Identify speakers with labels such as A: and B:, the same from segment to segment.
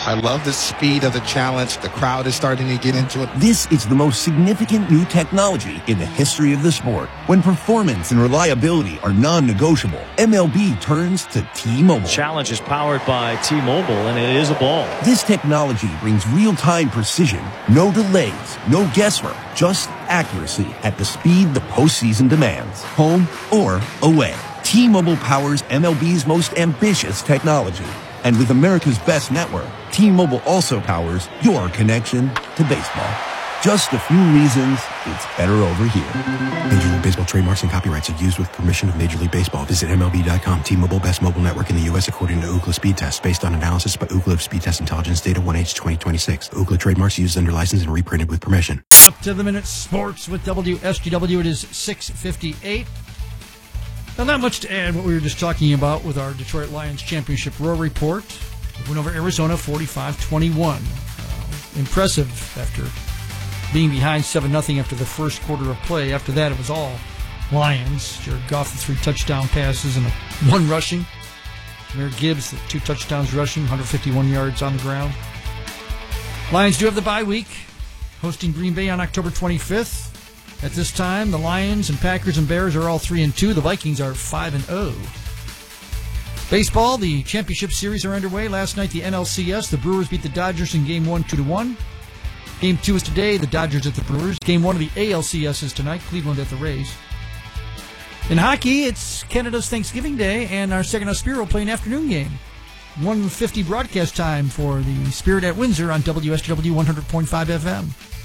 A: I love the speed of the challenge. The crowd is starting to get into it.
B: This is the most significant new technology in the history of the sport. When performance and reliability are non-negotiable, MLB turns to T-Mobile.
C: Challenge is powered by T-Mobile, and it is a ball.
B: This technology brings real-time precision, no delays, no guesswork, just accuracy at the speed the postseason demands, home or away. T-Mobile powers MLB's most ambitious technology. And with America's best network, T-Mobile also powers your connection to baseball. Just a few reasons it's better over here.
D: Major League Baseball trademarks and copyrights are used with permission of Major League Baseball. Visit MLB.com. T-Mobile, best mobile network in the U.S. according to Ookla Speed Test, based on analysis by Ookla of Speed Test Intelligence data 1H 2026. Ookla trademarks used under license and reprinted with permission.
E: Up to the minute sports with WSGW. It is 6:58. Now, not much to add what we were just talking about with our Detroit Lions championship row report. Went over Arizona 45-21. Impressive after being behind 7-0 after the first quarter of play. After that, it was all Lions. Jared Goff, the 3 touchdown passes and 1 rushing. Jahmyr Gibbs, the 2 touchdowns rushing, 151 yards on the ground. Lions do have the bye week, hosting Green Bay on October 25th. At this time, the Lions and Packers and Bears are all 3-2. The Vikings are 5-0. Baseball, the championship series are underway. Last night, the NLCS, the Brewers beat the Dodgers in Game 1, 2-1. Game 2 is today, the Dodgers at the Brewers. Game 1 of the ALCS is tonight, Cleveland at the Rays. In hockey, it's Canada's Thanksgiving Day, and our Saginaw Spirit will play an afternoon game. 1:50 broadcast time for the Spirit at Windsor on WSGW 100.5 FM.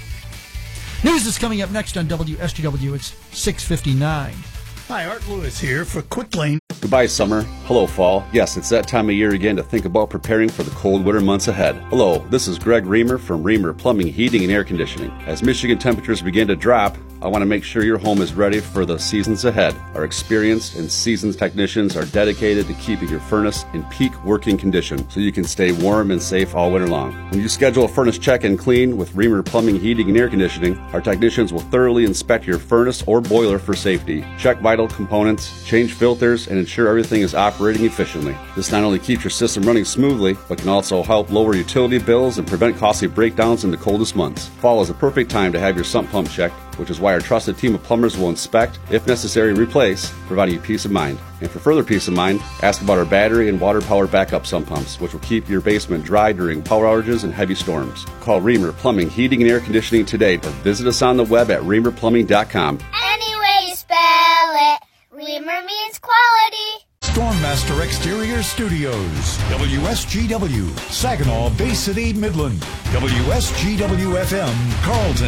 E: News is coming up next on WSGW. It's 6:59.
F: Hi, Art Lewis here for Quick Lane.
G: Goodbye, summer. Hello, fall. Yes, it's that time of year again to think about preparing for the cold winter months ahead. Hello, this is Greg Reamer from Reamer Plumbing, Heating, and Air Conditioning. As Michigan temperatures begin to drop, I want to make sure your home is ready for the seasons ahead. Our experienced and seasoned technicians are dedicated to keeping your furnace in peak working condition so you can stay warm and safe all winter long. When you schedule a furnace check and clean with Reamer Plumbing, Heating, and Air Conditioning, our technicians will thoroughly inspect your furnace or boiler for safety, check vital components, change filters, and ensure everything is operating efficiently. This not only keeps your system running smoothly, but can also help lower utility bills and prevent costly breakdowns in the coldest months. Fall is a perfect time to have your sump pump checked, which is why our trusted team of plumbers will inspect, if necessary replace, providing you peace of mind. And for further peace of mind, ask about our battery and water-powered backup sump pumps, which will keep your basement dry during power outages and heavy storms. Call Reamer Plumbing, Heating, and Air Conditioning today, or visit us on the web at reamerplumbing.com.
H: Any way you spell it, Reamer means quality.
F: Stormmaster Exterior Studios, WSGW, Saginaw, Bay City, Midland, WSGW FM, Carlton.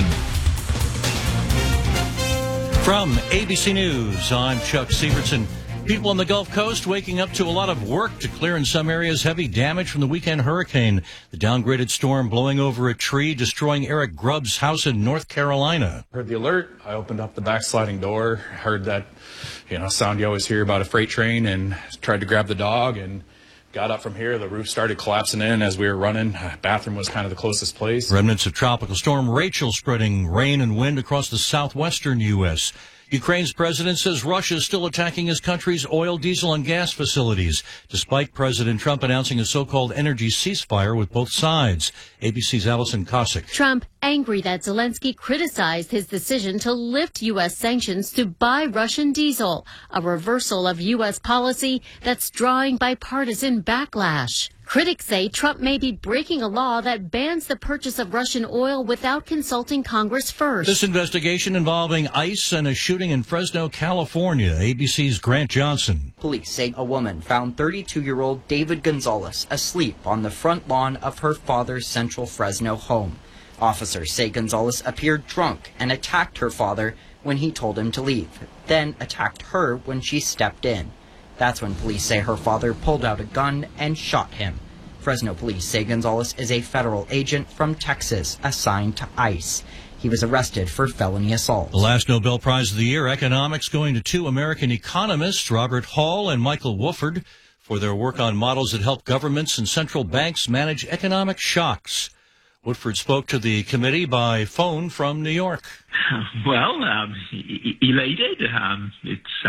I: From ABC News, I'm Chuck Sievertson. People on the Gulf Coast waking up to a lot of work to clear in some areas heavy damage from the weekend hurricane. The downgraded storm blowing over a tree, destroying Eric Grubb's house in North Carolina.
J: Heard the alert. I opened up the back sliding door, heard that, sound you always hear about a freight train, and tried to grab the dog and got up from here. The roof started collapsing in as we were running. Bathroom was kind of the closest place.
I: Remnants of Tropical Storm Rachel spreading rain and wind across the southwestern U.S. Ukraine's president says Russia is still attacking his country's oil, diesel, and gas facilities, despite President Trump announcing a so-called energy ceasefire with both sides. ABC's Allison Cossack.
K: Trump angry that Zelensky criticized his decision to lift U.S. sanctions to buy Russian diesel, a reversal of U.S. policy that's drawing bipartisan backlash. Critics say Trump may be breaking a law that bans the purchase of Russian oil without consulting Congress first.
I: This investigation involving ICE and a shooting in Fresno, California. ABC's Grant Johnson.
L: Police say a woman found 32-year-old David Gonzalez asleep on the front lawn of her father's Central Fresno home. Officers say Gonzalez appeared drunk and attacked her father when he told him to leave, then attacked her when she stepped in. That's when police say her father pulled out a gun and shot him. Fresno police say Gonzalez is a federal agent from Texas assigned to ICE. He was arrested for felony assault.
I: The last Nobel Prize of the year, economics, going to 2 American economists, Robert Hall and Michael Wofford, for their work on models that help governments and central banks manage economic shocks. Woodford spoke to the committee by phone from New York.
M: Well, elated.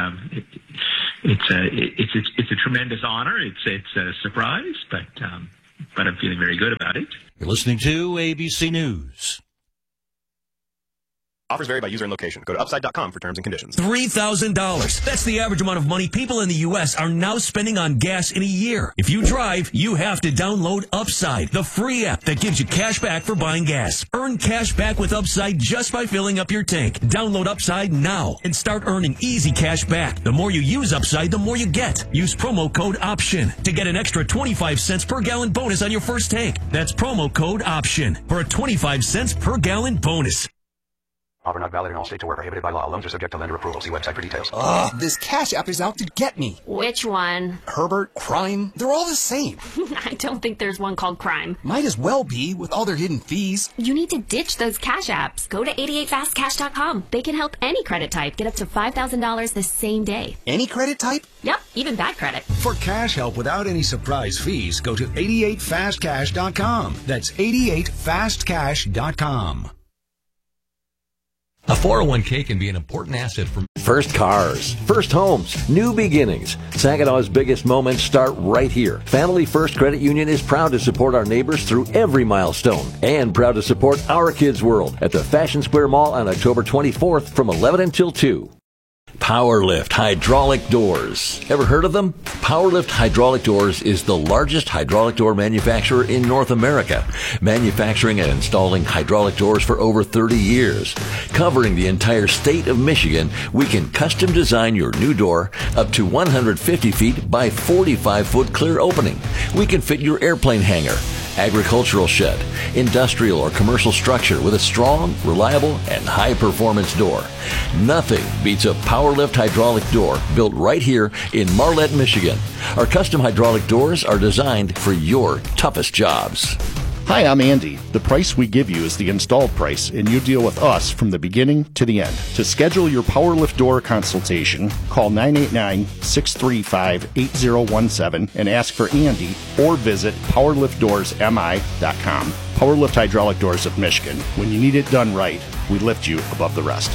M: It's a tremendous honor. It's a surprise, but I'm feeling very good about it.
I: You're listening to ABC News.
N: Offers vary by user and location. Go to upside.com for terms and conditions.
B: $3,000. That's the average amount of money people in the U.S. are now spending on gas in a year. If you drive, you have to download Upside, the free app that gives you cash back for buying gas. Earn cash back with Upside just by filling up your tank. Download Upside now and start earning easy cash back. The more you use Upside, the more you get. Use promo code OPTION to get an extra 25 cents per gallon bonus on your first tank. That's promo code OPTION for a 25 cents per gallon bonus.
O: Offer not valid in all states or where prohibited by law. Loans are subject to lender approval. See website for details.
P: This Cash App is out to get me.
K: Which one?
P: Herbert, Crime, they're all the same.
K: I don't think there's one called Crime.
P: Might as well be with all their hidden fees.
K: You need to ditch those Cash Apps. Go to 88fastcash.com. They can help any credit type get up to $5,000 the same day.
P: Any credit type?
K: Yep, even bad credit.
F: For cash help without any surprise fees, go to 88fastcash.com. That's 88fastcash.com.
Q: A 401k can be an important asset for
R: First cars, first homes, new beginnings. Saginaw's biggest moments start right here. Family First Credit Union is proud to support our neighbors through every milestone and proud to support Our Kids World at the Fashion Square Mall on October 24th from 11 until 2. PowerLift Hydraulic Doors. Ever heard of them? PowerLift Hydraulic Doors is the largest hydraulic door manufacturer in North America, manufacturing and installing hydraulic doors for over 30 years. Covering the entire state of Michigan, we can custom design your new door up to 150 feet by 45-foot clear opening. We can fit your airplane hangar, agricultural shed, industrial or commercial structure with a strong, reliable, and high-performance door. Nothing beats a PowerLift hydraulic door built right here in Marlette, Michigan. Our custom hydraulic doors are designed for your toughest jobs.
S: Hi, I'm Andy. The price we give you is the installed price, and you deal with us from the beginning to the end. To schedule your PowerLift door consultation, call 989-635-8017 and ask for Andy, or visit powerliftdoorsmi.com. PowerLift Hydraulic Doors of Michigan. When you need it done right, we lift you above the rest.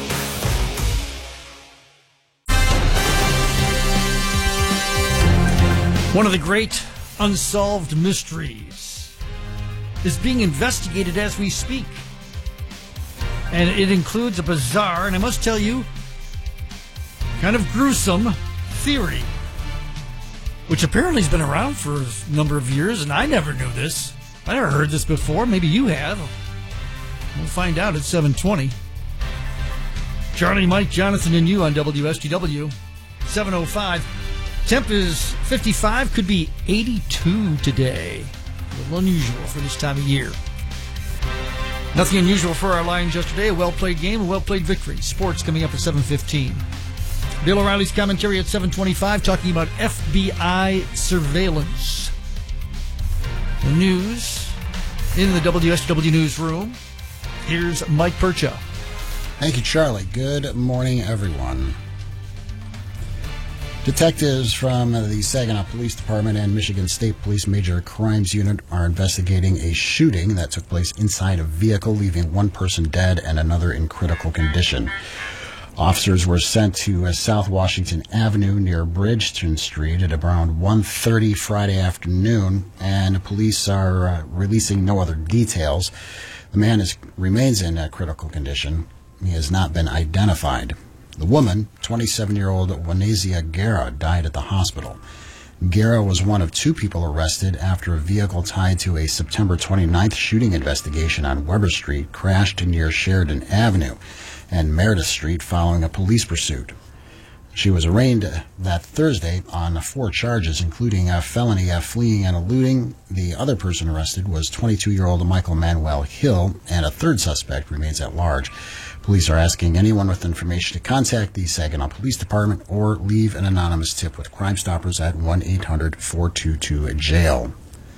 E: One of the great unsolved mysteries is being investigated as we speak. And it includes a bizarre, and I must tell you, kind of gruesome theory, which apparently has been around for a number of years, and I never knew this. I never heard this before. Maybe you have. We'll find out at 7:20. Charlie, Mike, Jonathan, and you on WSGW. 7:05. Temp is 55, could be 82 today. A little unusual for this time of year. Nothing unusual for our Lions yesterday. A well-played game, a well-played victory. Sports coming up at 7:15. Bill O'Reilly's commentary at 7:25, talking about FBI surveillance. The news in the WSW newsroom. Here's Mike Percha.
T: Thank you, Charlie. Good morning, everyone. Detectives from the Saginaw Police Department and Michigan State Police Major Crimes Unit are investigating a shooting that took place inside a vehicle, leaving one person dead and another in critical condition. Officers were sent to South Washington Avenue near Bridgeton Street at around 1:30 Friday afternoon, and police are releasing no other details. The man remains in critical condition. He has not been identified. The woman, 27-year-old Wanezia Guerra, died at the hospital. Guerra was one of two people arrested after a vehicle tied to a September 29th shooting investigation on Weber Street crashed near Sheridan Avenue and Meredith Street following a police pursuit. She was arraigned that Thursday on 4 charges, including a felony fleeing and eluding. The other person arrested was 22-year-old Michael Manuel Hill, and a third suspect remains at large. Police are asking anyone with information to contact the Saginaw Police Department or leave an anonymous tip with Crime Stoppers at 1-800-422-JAIL.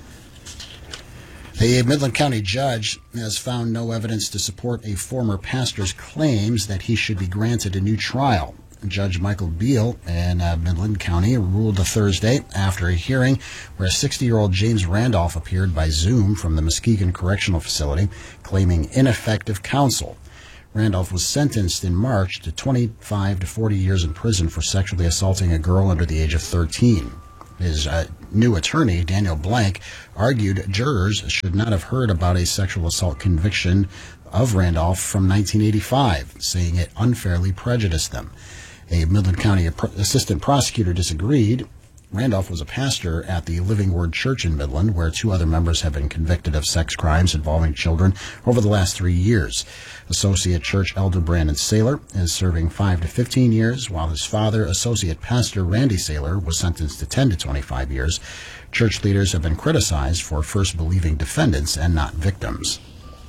T: A Midland County judge has found no evidence to support a former pastor's claims that he should be granted a new trial. Judge Michael Beal in Midland County ruled Thursday after a hearing where 60-year-old James Randolph appeared by Zoom from the Muskegon Correctional Facility claiming ineffective counsel. Randolph was sentenced in March to 25 to 40 years in prison for sexually assaulting a girl under the age of 13. His new attorney, Daniel Blank, argued jurors should not have heard about a sexual assault conviction of Randolph from 1985, saying it unfairly prejudiced them. A Midland County assistant prosecutor disagreed. Randolph was a pastor at the Living Word Church in Midland, where 2 other members have been convicted of sex crimes involving children over the last 3 years. Associate Church Elder Brandon Saylor is serving 5 to 15 years, while his father, Associate Pastor Randy Saylor, was sentenced to 10 to 25 years. Church leaders have been criticized for first believing defendants and not victims.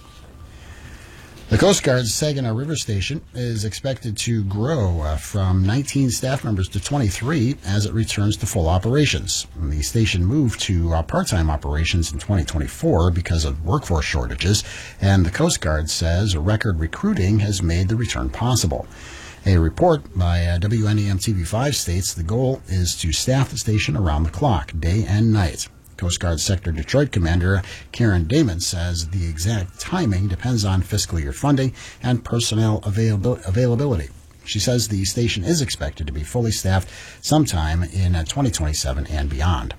T: The Coast Guard's Saginaw River Station is expected to grow from 19 staff members to 23 as it returns to full operations. The station moved to part-time operations in 2024 because of workforce shortages, and the Coast Guard says record recruiting has made the return possible. A report by WNEM TV5 states the goal is to staff the station around the clock, day and night. Coast Guard Sector Detroit Commander Karen Damon says the exact timing depends on fiscal year funding and personnel availability. She says the station is expected to be fully staffed sometime in 2027 and beyond.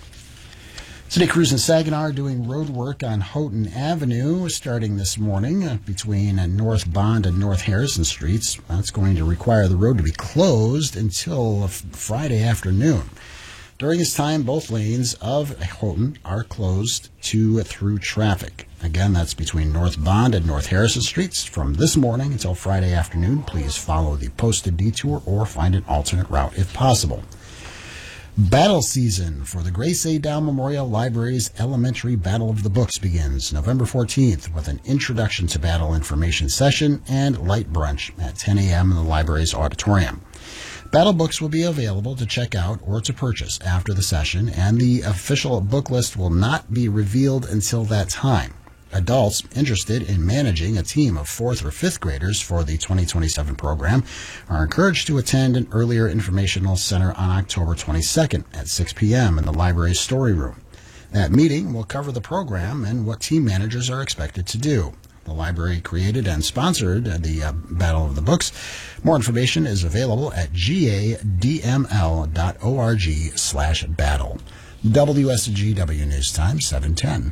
T: City crews in Saginaw are doing road work on Houghton Avenue starting this morning between North Bond and North Harrison Streets. That's going to require the road to be closed until Friday afternoon. During this time, both lanes of Houghton are closed to through traffic. Again, that's between North Bond and North Harrison Streets. From this morning until Friday afternoon, please follow the posted detour or find an alternate route if possible. Battle season for the Grace A. Dow Memorial Library's Elementary Battle of the Books begins November 14th with an Introduction to Battle information session and light brunch at 10 a.m. in the library's auditorium. Battle books will be available to check out or to purchase after the session, and the official book list will not be revealed until that time. Adults interested in managing a team of 4th or 5th graders for the 2027 program are encouraged to attend an earlier informational center on October 22nd at 6 p.m. in the library's story room. That meeting will cover the program and what team managers are expected to do. The library created and sponsored the Battle of the Books. More information is available at gadml.org/battle. WSGW News Time, 7:10.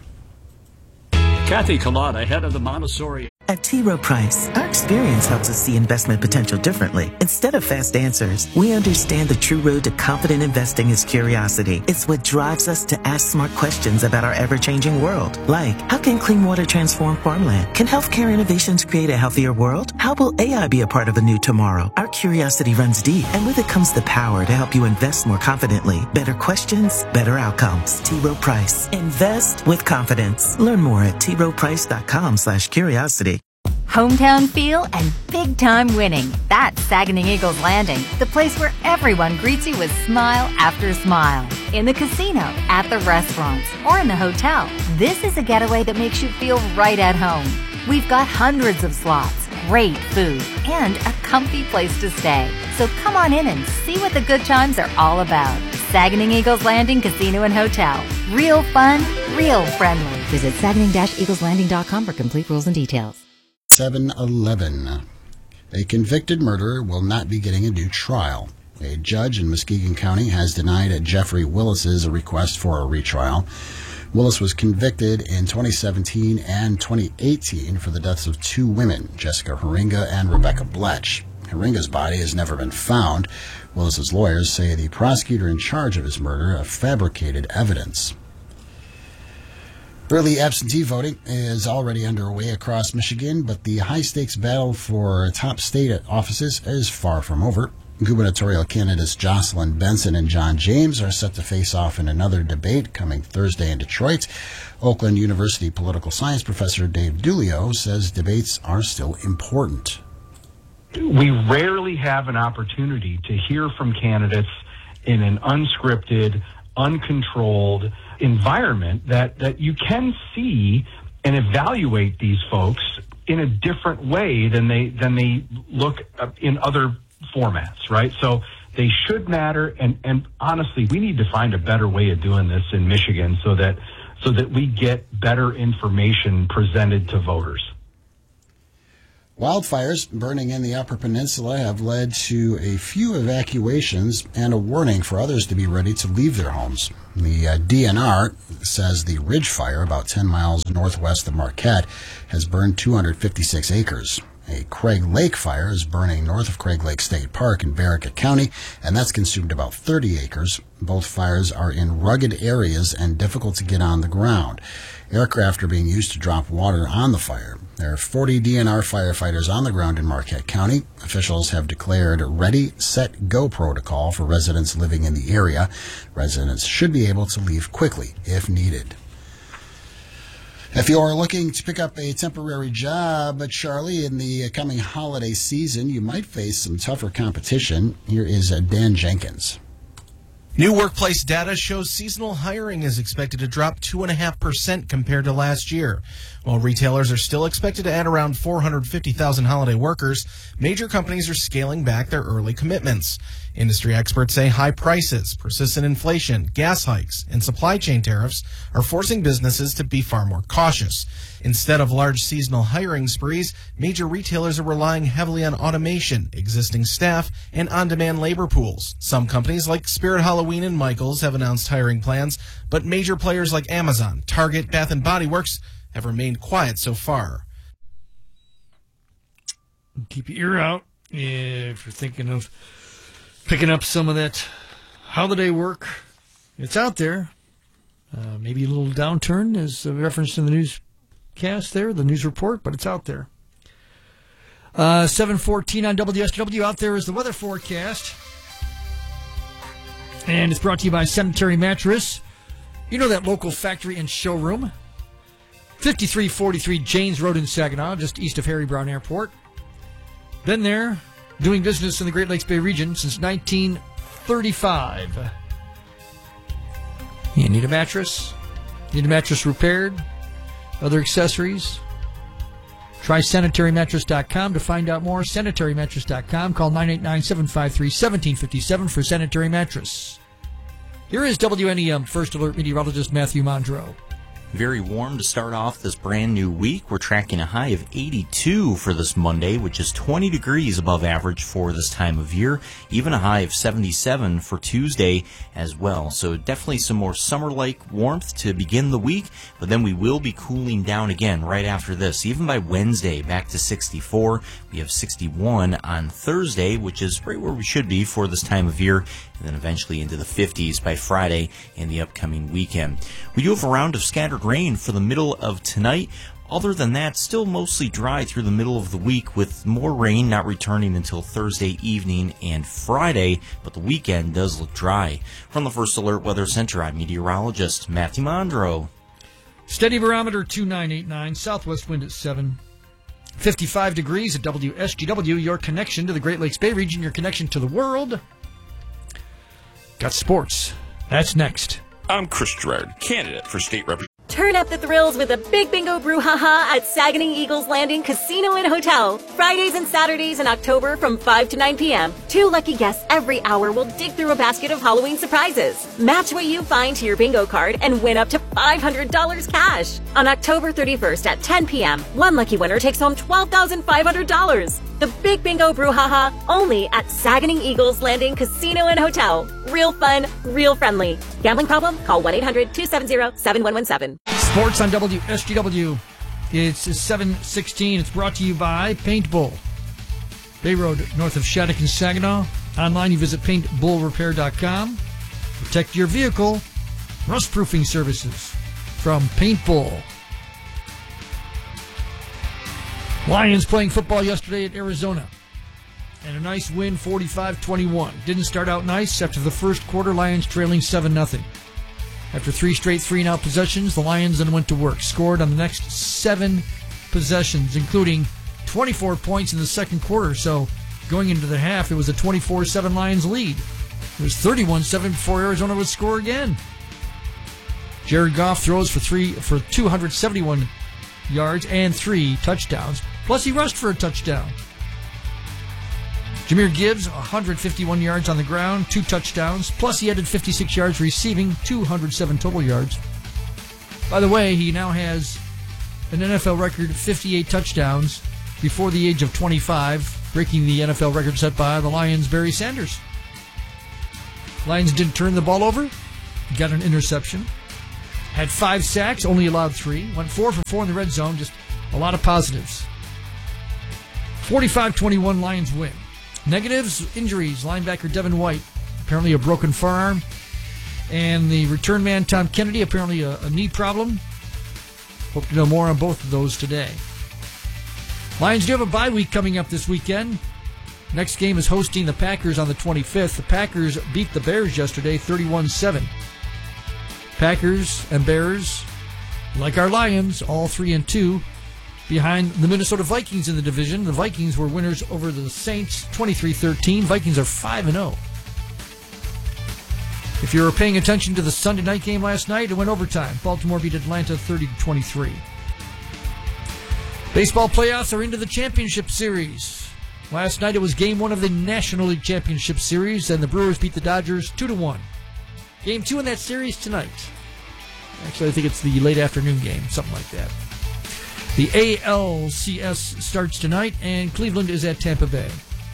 U: Kathy Collada, head of the Montessori.
V: At T. Rowe Price, our experience helps us see investment potential differently. Instead of fast answers, we understand the true road to confident investing is curiosity. It's what drives us to ask smart questions about our ever-changing world. Like, how can clean water transform farmland? Can healthcare innovations create a healthier world? How will AI be a part of a new tomorrow? Our curiosity runs deep, and with it comes the power to help you invest more confidently. Better questions, better outcomes. T. Rowe Price. Invest with confidence. Learn more at troweprice.com/curiosity.
W: Hometown feel and big-time winning. That's Saginaw Eagles Landing, the place where everyone greets you with smile after smile. In the casino, at the restaurants, or in the hotel, this is a getaway that makes you feel right at home. We've got hundreds of slots, great food, and a comfy place to stay. So come on in and see what the good times are all about. Saginaw Eagles Landing Casino and Hotel. Real fun, real friendly. Visit saginaw-eagleslanding.com for complete rules and details.
T: 7-11. A convicted murderer will not be getting a new trial. A judge in Muskegon County has denied Jeffrey Willis's request for a retrial. Willis was convicted in 2017 and 2018 for the deaths of 2 women, Jessica Haringa and Rebecca Bletch. Haringa's body has never been found. Willis's lawyers say the prosecutor in charge of his murder fabricated evidence. Early absentee voting is already underway across Michigan, but the high-stakes battle for top state offices is far from over. Gubernatorial candidates Jocelyn Benson and John James are set to face off in another debate coming Thursday in Detroit. Oakland University political science professor Dave Dulio says debates are still important.
X: We rarely have an opportunity to hear from candidates in an unscripted, uncontrolled environment that you can see and evaluate these folks in a different way than they look in other formats, right? So they should matter, and honestly, we need to find a better way of doing this in Michigan so that we get better information presented to voters.
T: Wildfires burning in the Upper Peninsula have led to a few evacuations and a warning for others to be ready to leave their homes. The DNR says the Ridge Fire, about 10 miles northwest of Marquette, has burned 256 acres. A Craig Lake fire is burning north of Craig Lake State Park in Barracuda County, and that's consumed about 30 acres. Both fires are in rugged areas and difficult to get on the ground. Aircraft are being used to drop water on the fire. There are 40 DNR firefighters on the ground in Marquette County. Officials have declared Ready, Set, Go protocol for residents living in the area. Residents should be able to leave quickly if needed. If you are looking to pick up a temporary job, Charlie, in the coming holiday season, you might face some tougher competition. Here is Dan Jenkins.
A: New workplace data shows seasonal hiring is expected to drop 2.5% compared to last year. While retailers are still expected to add around 450,000 holiday workers, major companies are scaling back their early commitments. Industry experts say high prices, persistent inflation, gas hikes, and supply chain tariffs are forcing businesses to be far more cautious. Instead of large seasonal hiring sprees, major retailers are relying heavily on automation, existing staff, and on-demand labor pools. Some companies like Spirit Halloween and Michaels have announced hiring plans, but major players like Amazon, Target, Bath & Body Works have remained quiet so far.
E: Keep your ear out if you're thinking of picking up some of that holiday work. It's out there. Maybe a little downturn, as referenced in the newscast there, the news report, but it's out there. 7:14 on WSW. Out there is the weather forecast. And it's brought to you by Cemetery Mattress. You know that local factory and showroom. 5343 Janes Road in Saginaw, just east of Harry Brown Airport. Been there, doing business in the Great Lakes Bay region since 1935. You need a mattress? Need a mattress repaired? Other accessories? Try sanitarymattress.com to find out more. Sanitarymattress.com. Call 989-753-1757 for Sanitary Mattress. Here is WNEM First Alert meteorologist Matthew Mondro.
C: Very warm to start off this brand new week. We're tracking a high of 82 for this Monday, which is 20 degrees above average for this time of year. Even a high of 77 for Tuesday as well. So definitely some more summer-like warmth to begin the week, but then we will be cooling down again right after this. Even by Wednesday, back to 64. We have 61 on Thursday, which is right where we should be for this time of year, and then eventually into the 50s by Friday and the upcoming weekend. We do have a round of scattered rain for the middle of tonight. Other than that, still mostly dry through the middle of the week, with more rain not returning until Thursday evening and Friday, but the weekend does look dry. From the First Alert Weather Center, I'm meteorologist Matthew Mondro.
E: Steady barometer 2989, southwest wind at 7. 55 degrees at WSGW, your connection to the Great Lakes Bay region, your connection to the world. Got sports. That's next.
D: I'm Chris Gerard, candidate for state representative.
G: Turn up the thrills with a big bingo brouhaha at Saganing Eagles Landing Casino and Hotel. Fridays and Saturdays in October from 5 to 9 p.m. 2 lucky guests every hour will dig through a basket of Halloween surprises. Match what you find to your bingo card and win up to $500 cash. On October 31st at 10 p.m., one lucky winner takes home $12,500. The Big Bingo Brouhaha, only at Saganing Eagles Landing Casino and Hotel. Real fun, real friendly. Gambling problem? Call 1-800-270-7117.
E: Sports on WSGW. It's 7:16. It's brought to you by Paint Bull. Bay Road, north of Shattuck and Saginaw. Online, you visit paintbullrepair.com. Protect your vehicle. Rust-proofing services from Paint Bull. Lions playing football yesterday at Arizona. And a nice win, 45-21. Didn't start out nice. After the first quarter, Lions trailing 7-0. After 3 straight 3-and-out possessions, the Lions then went to work. Scored on the next 7 possessions, including 24 points in the second quarter. So going into the half, it was a 24-7 Lions lead. It was 31-7 before Arizona would score again. Jared Goff throws for 271 yards and 3 touchdowns. Plus, he rushed for a touchdown. Jahmyr Gibbs, 151 yards on the ground, 2 touchdowns. Plus, he added 56 yards receiving, 207 total yards. By the way, he now has an NFL record 58 touchdowns, before the age of 25, breaking the NFL record set by the Lions' Barry Sanders. Lions didn't turn the ball over, got an interception, had 5 sacks, only allowed 3, went 4 for 4 in the red zone, just a lot of positives. 45-21 Lions win. Negatives, injuries, linebacker Devin White, apparently a broken forearm, and the return man Tom Kennedy, apparently a knee problem. Hope to know more on both of those today. Lions do have a bye week coming up this weekend. Next game is hosting the Packers on the 25th. The Packers beat the Bears yesterday 31-7. Packers and Bears, like our Lions, all 3-2, behind the Minnesota Vikings in the division. The Vikings were winners over the Saints 23-13. Vikings are 5-0. If you were paying attention to the Sunday night game last night, it went overtime. Baltimore beat Atlanta 30-23. Baseball playoffs are into the championship series. Last night it was game 1 of the National League Championship Series, and the Brewers beat the Dodgers 2-1. Game 2 in that series tonight. Actually, I think it's the late afternoon game, something like that. The ALCS starts tonight, and Cleveland is at Tampa Bay.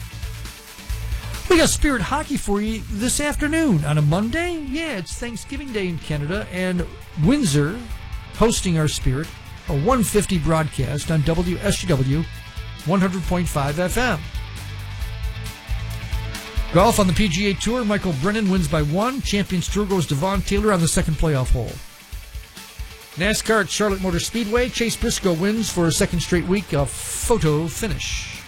E: We got Spirit Hockey for you this afternoon on a Monday. Yeah, it's Thanksgiving Day in Canada, and Windsor hosting our Spirit, a 150 broadcast on WSGW 100.5 FM. Golf on the PGA Tour, Michael Brennan wins by 1. Champions Tour goes Devon Taylor on the second playoff hole. NASCAR at Charlotte Motor Speedway, Chase Briscoe wins for a second straight week of photo finish.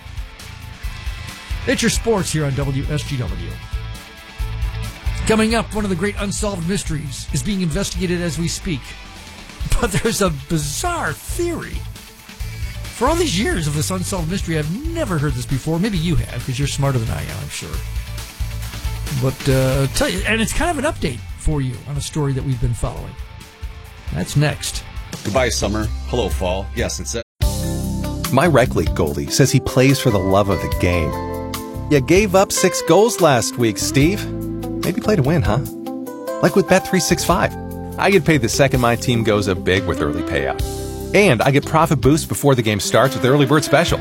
E: It's your sports here on WSGW. Coming up, one of the great unsolved mysteries is being investigated as we speak. But there's a bizarre theory. For all these years of this unsolved mystery, I've never heard this before. Maybe you have, because you're smarter than I am, I'm sure. But tell you, and it's kind of an update for you on a story that we've been following. That's next.
H: Goodbye, summer. Hello, fall. Yes, it's
J: My rec league goalie says he plays for the love of the game. You gave up 6 goals last week, Steve. Maybe play to win, huh? Like with Bet365. I get paid the second my team goes up big with early payout. And I get profit boost before the game starts with the early bird special.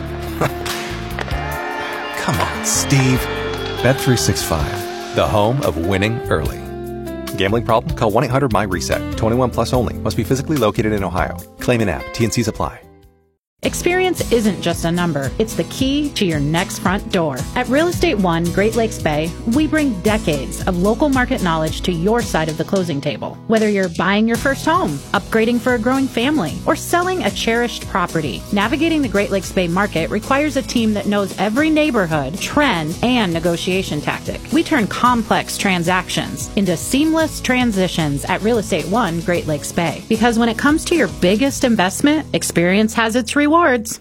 J: Come on, Steve. Bet365, the home of winning early. Gambling problem? Call 1-800-MY-RESET. 21 plus only. Must be physically located in Ohio. Claim in app. T&Cs apply.
L: Experience isn't just a number, it's the key to your next front door. At Real Estate One Great Lakes Bay, we bring decades of local market knowledge to your side of the closing table. Whether you're buying your first home, upgrading for a growing family, or selling a cherished property, navigating the Great Lakes Bay market requires a team that knows every neighborhood, trend, and negotiation tactic. We turn complex transactions into seamless transitions at Real Estate One Great Lakes Bay. Because when it comes to your biggest investment, experience has its rewards.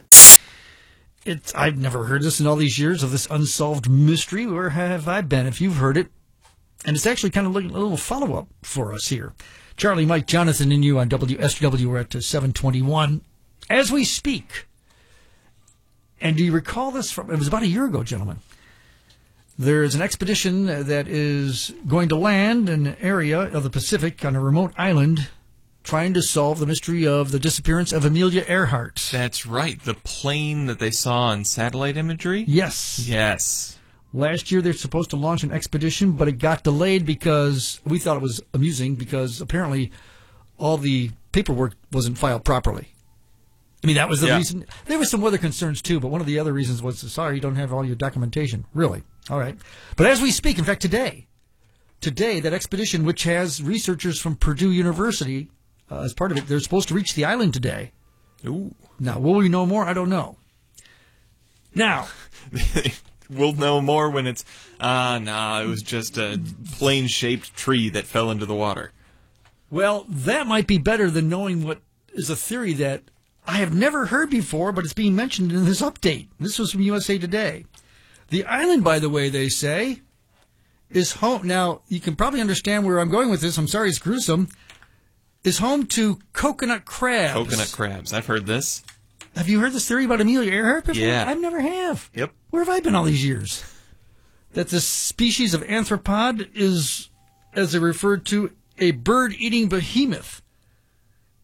E: I've never heard this in all these years of this unsolved mystery. Where have I been? If you've heard it, and it's actually kind of like a little follow-up for us here. Charlie, Mike, Jonathan, and you on WSW. We're at 7:21 as we speak. And do you recall this from? It was about a year ago, gentlemen. There is an expedition that is going to land in an area of the Pacific on a remote island, trying to solve the mystery of the disappearance of Amelia Earhart.
M: That's right. The plane that they saw on satellite imagery?
E: Yes.
M: Yes.
E: Last year, they're supposed to launch an expedition, but it got delayed because we thought it was amusing because apparently all the paperwork wasn't filed properly. I mean, that was the reason. There were some weather concerns, too, but one of the other reasons was, sorry, you don't have all your documentation. Really? All right. But as we speak, in fact, today, that expedition, which has researchers from Purdue University as part of it, they're supposed to reach the island today.
M: Ooh.
E: Now, will we know more? I don't know. Now.
M: We'll know more when it's, it was just a plane-shaped tree that fell into the water.
E: Well, that might be better than knowing what is a theory that I have never heard before, but it's being mentioned in this update. This was from USA Today. The island, by the way, they say, is home. Now, you can probably understand where I'm going with this. I'm sorry it's gruesome. Is home to coconut crabs.
M: Coconut crabs. I've heard this.
E: Have you heard this theory about Amelia Earhart before?
M: Yeah.
E: I never have.
M: Yep.
E: Where have I been all these years? That this species of arthropod is, as they referred to, a bird-eating behemoth.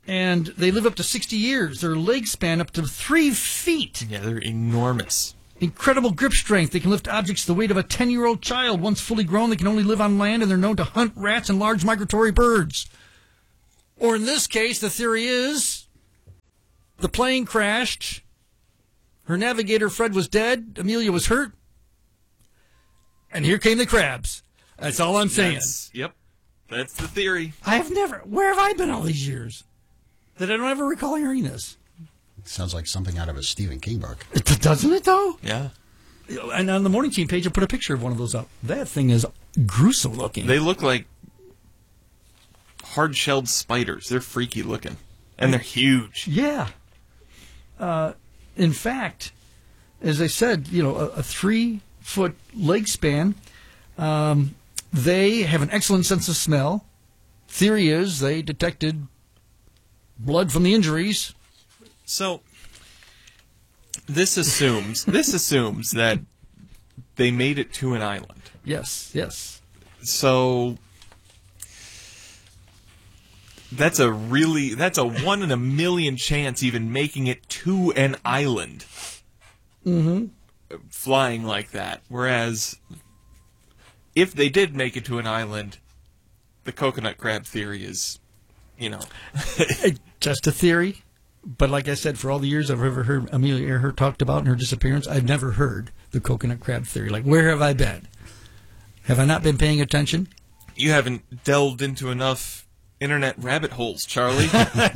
E: And they live up to 60 years. Their legs span up to 3 feet.
M: Yeah, they're enormous.
E: Incredible grip strength. They can lift objects the weight of a 10-year-old child. Once fully grown, they can only live on land, and they're known to hunt rats and large migratory birds. Or in this case, the theory is the plane crashed. Her navigator, Fred, was dead. Amelia was hurt. And here came the crabs. That's all I'm saying.
M: Yep. That's the theory.
E: Where have I been all these years? That I don't ever recall hearing this.
T: Sounds like something out of a Stephen King book.
E: Doesn't it, though?
M: Yeah.
E: And on the Morning Team page, I put a picture of one of those up. That thing is gruesome looking.
M: They look like hard-shelled spiders. They're freaky looking. And they're huge.
E: Yeah. In fact, as I said, a 3-foot leg span. They have an excellent sense of smell. Theory is they detected blood from the injuries.
M: So this assumes that they made it to an island.
E: Yes.
M: So that's a 1 in a million chance even making it to an island.
E: Mm-hmm.
M: Flying like that. Whereas if they did make it to an island, the coconut crab theory is,
E: just a theory. But like I said, for all the years I've ever heard Amelia Earhart talked about in her disappearance, I've never heard the coconut crab theory. Like, where have I been? Have I not been paying attention?
M: You haven't delved into enough internet rabbit holes, Charlie.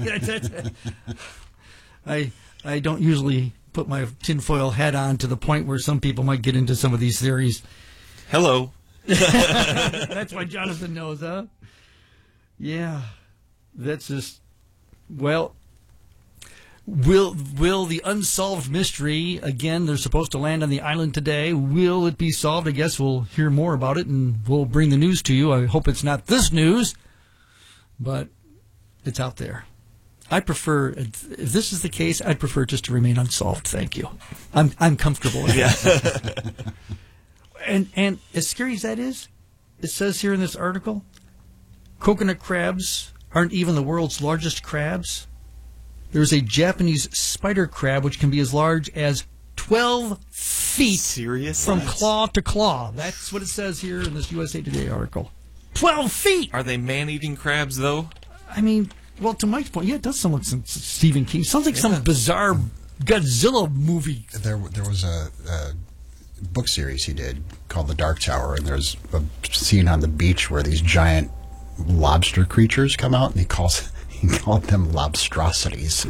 E: I don't usually put my tinfoil hat on to the point where some people might get into some of these theories.
M: Hello.
E: That's why Jonathan knows, huh? Yeah. That's just, well, will the unsolved mystery, again, they're supposed to land on the island today, will it be solved? I guess we'll hear more about it, and we'll bring the news to you. I hope it's not this news, but it's out there. I prefer, if this is the case, I'd prefer just to remain unsolved. Thank you. I'm comfortable with that. And as scary as that is, it says here in this article, coconut crabs aren't even the world's largest crabs. There's a Japanese spider crab which can be as large as 12 feet.
M: Seriously?
E: From claw to claw. That's what it says here in this USA Today article. 12 feet!
M: Are they man-eating crabs, though?
E: I mean, well, to Mike's point, yeah, it does sound like some Stephen King. Sounds like some bizarre Godzilla movie.
T: There was a book series he did called The Dark Tower, and there's a scene on the beach where these giant lobster creatures come out, and he called them lobstrosities.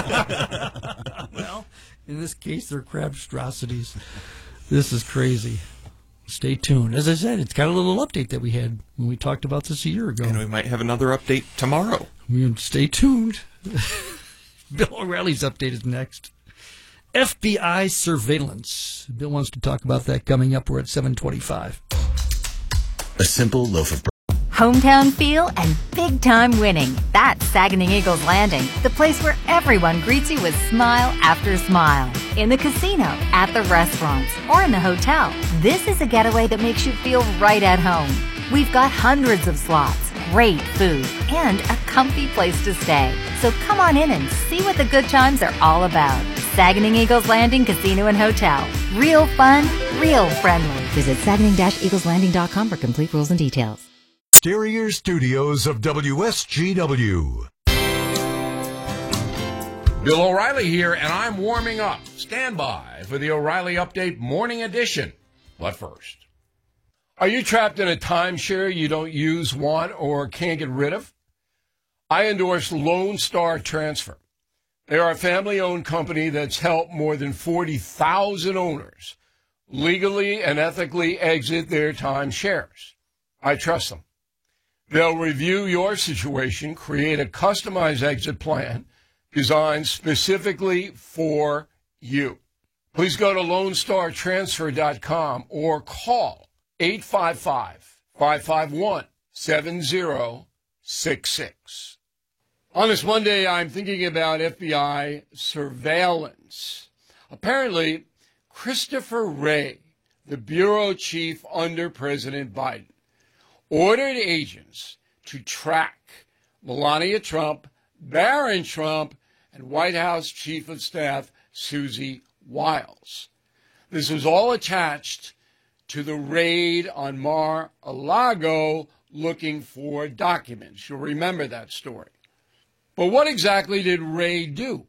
E: Well, in this case, they're crabstrosities. This is crazy. Stay tuned. As I said, it's got a little update that we had when we talked about this a year ago.
M: And we might have another update tomorrow.
E: Stay tuned. Bill O'Reilly's update is next. FBI surveillance. Bill wants to talk about that coming up. We're at 7:25.
B: A simple loaf of bread.
W: Hometown feel and big-time winning. That's Saguenay Eagles Landing, the place where everyone greets you with smile after smile. In the casino, at the restaurants, or in the hotel, this is a getaway that makes you feel right at home. We've got hundreds of slots, great food, and a comfy place to stay. So come on in and see what the good times are all about. Saguenay Eagles Landing Casino and Hotel. Real fun, real friendly. Visit Saguenay-EaglesLanding.com for complete rules and details.
I: Exterior studios of WSGW.
N: Bill O'Reilly here, and I'm warming up. Stand by for the O'Reilly Update Morning Edition. But first, are you trapped in a timeshare you don't use, want, or can't get rid of? I endorse Lone Star Transfer. They are a family-owned company that's helped more than 40,000 owners legally and ethically exit their timeshares. I trust them. They'll review your situation, create a customized exit plan designed specifically for you. Please go to LoneStarTransfer.com or call 855-551-7066. On this Monday, I'm thinking about FBI surveillance. Apparently, Christopher Wray, the bureau chief under President Biden, ordered agents to track Melania Trump, Barron Trump, and White House Chief of Staff Susie Wiles. This was all attached to the raid on Mar-a-Lago looking for documents. You'll remember that story. But what exactly did Wray do?